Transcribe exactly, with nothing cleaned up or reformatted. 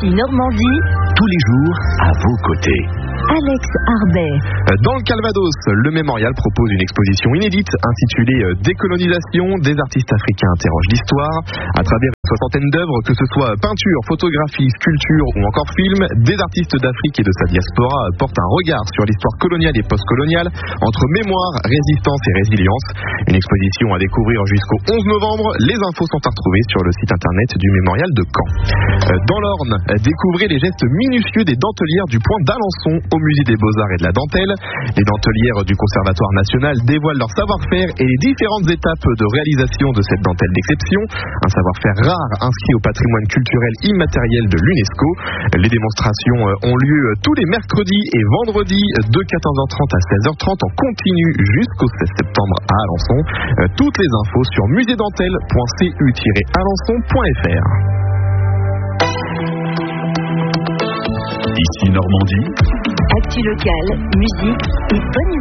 Ici Normandie. Tous les jours, à vos côtés. Alex Arbet. Dans le Calvados, le Mémorial propose une exposition inédite intitulée Décolonisation. Des artistes africains interrogent l'histoire. À travers une soixantaine d'œuvres, que ce soit peinture, photographie, sculpture ou encore film, des artistes d'Afrique et de sa diaspora portent un regard sur l'histoire coloniale et postcoloniale, entre mémoire, résistance et résilience. Une exposition à découvrir jusqu'au onze novembre. Les infos sont à retrouver sur le site internet du Mémorial de Caen. Dans l'Orne, découvrez les gestes minutieux des dentelières du Point d'Alençon au Musée des Beaux-Arts et de la Dentelle. Les dentelières du Conservatoire national dévoilent leur savoir-faire et les différentes étapes de réalisation de cette dentelle d'exception. Un savoir-faire rare inscrit au patrimoine culturel immatériel de l'UNESCO. Les démonstrations ont lieu tous les mercredis et vendredis de quatorze heures trente à seize heures trente en continu jusqu'au seize septembre à Alençon. Toutes les infos sur muséedentelle point c u tiret alençon point f r. Ici Normandie. Actu locale, musique et bonne humeur.